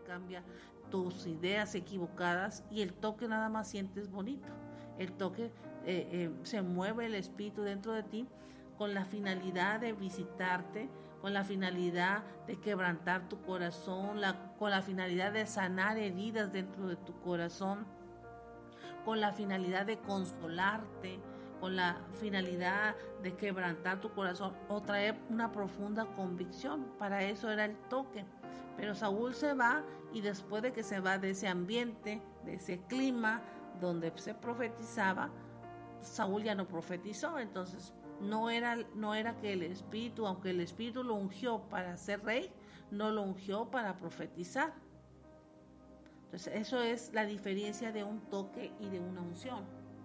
cambia tus ideas equivocadas, y el toque nada más sientes bonito. El toque se mueve el espíritu dentro de ti con la finalidad de visitarte, con la finalidad de quebrantar tu corazón, con la finalidad de sanar heridas dentro de tu corazón, con la finalidad de consolarte, con la finalidad de quebrantar tu corazón o traer una profunda convicción. Para eso era el toque. Pero Saúl se va, y después de que se va de ese ambiente, de ese clima donde se profetizaba, Saúl ya no profetizó. Entonces no era que el espíritu, aunque el espíritu lo ungió para ser rey, no lo ungió para profetizar. Entonces eso es la diferencia de un toque y de una unción.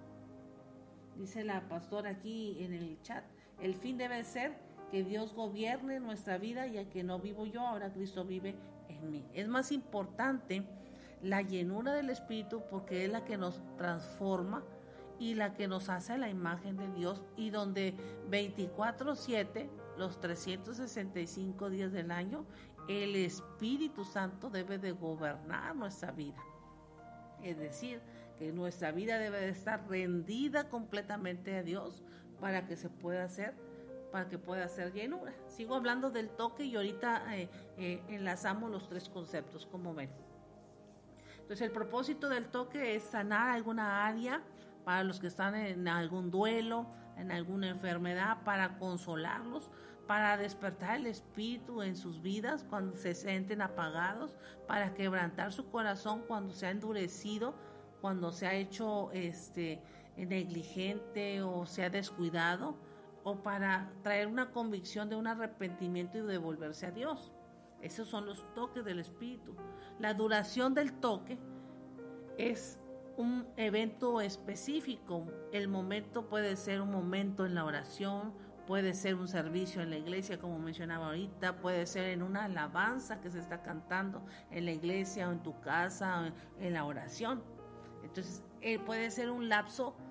Dice la pastora aquí en el chat: el fin debe ser que Dios gobierne nuestra vida, ya que no vivo yo, ahora Cristo vive en mí. Es más importante la llenura del Espíritu, porque es la que nos transforma y la que nos hace la imagen de Dios, y donde 24/7, los 365 días del año, el Espíritu Santo debe de gobernar nuestra vida. Es decir, que nuestra vida debe de estar rendida completamente a Dios para que pueda hacer llenura. Sigo hablando del toque y ahorita enlazamos los tres conceptos, como ven. Entonces el propósito del toque es sanar alguna área para los que están en algún duelo, en alguna enfermedad, para consolarlos, para despertar el espíritu en sus vidas cuando se sienten apagados, para quebrantar su corazón cuando se ha endurecido, cuando se ha hecho negligente o se ha descuidado, o para traer una convicción de un arrepentimiento y devolverse a Dios. Esos son los toques del espíritu. La duración del toque es un evento específico. El momento puede ser un momento en la oración, puede ser un servicio en la iglesia, como mencionaba ahorita, puede ser en una alabanza que se está cantando en la iglesia o en tu casa o en la oración. Entonces puede ser un lapso